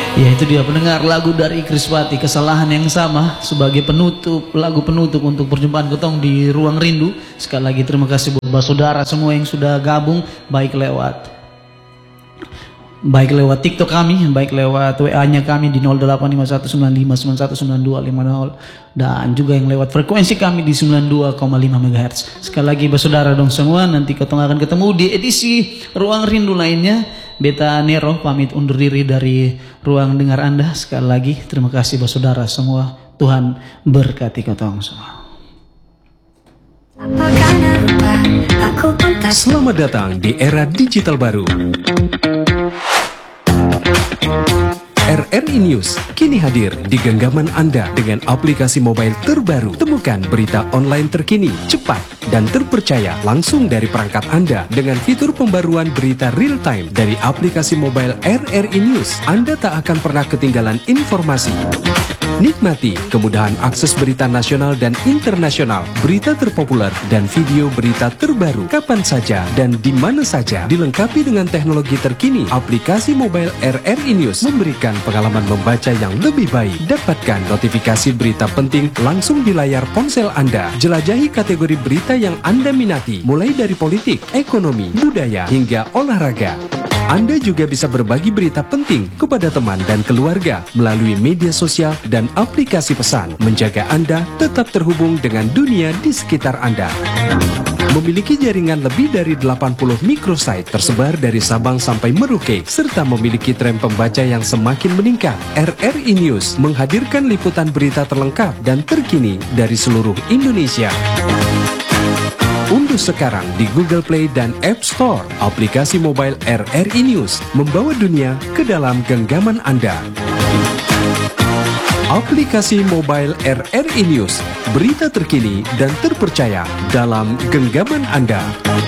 Ya itu dia pendengar lagu dari Kriswati, Kesalahan yang Sama, sebagai penutup, lagu penutup untuk perjumpaan ketong di Ruang Rindu. Sekali lagi terima kasih buat saudara semua yang sudah gabung, baik lewat TikTok kami, baik lewat WA-nya kami di 085195919250, dan juga yang lewat frekuensi kami di 92,5 MHz. Sekali lagi saudara dong semua, nanti ketong akan ketemu di edisi Ruang Rindu lainnya. Beta Nero pamit undur diri dari ruang dengar Anda. Sekali lagi terima kasih saudara semua. Tuhan berkati ketong semua. Selamat datang di era digital baru. RRI News kini hadir di genggaman Anda dengan aplikasi mobile terbaru. Temukan berita online terkini, cepat, dan terpercaya langsung dari perangkat Anda dengan fitur pembaruan berita real time dari aplikasi mobile RRI News. Anda tak akan pernah ketinggalan informasi. Nikmati kemudahan akses berita nasional dan internasional, berita terpopuler, dan video berita terbaru kapan saja dan di mana saja. Dilengkapi dengan teknologi terkini, aplikasi mobile RRI News memberikan pengalaman membaca yang lebih baik. Dapatkan notifikasi berita penting langsung di layar ponsel Anda. Jelajahi kategori berita yang Anda minati, mulai dari politik, ekonomi, budaya, hingga olahraga. Anda juga bisa berbagi berita penting kepada teman dan keluarga melalui media sosial dan aplikasi pesan, menjaga Anda tetap terhubung dengan dunia di sekitar Anda. Memiliki jaringan lebih dari 80 microsite tersebar dari Sabang sampai Merauke, serta memiliki tren pembaca yang semakin meningkat. RRI News menghadirkan liputan berita terlengkap dan terkini dari seluruh Indonesia. Unduh sekarang di Google Play dan App Store aplikasi mobile RRI News, membawa dunia ke dalam genggaman Anda. Aplikasi mobile RRI News, berita terkini dan terpercaya dalam genggaman Anda.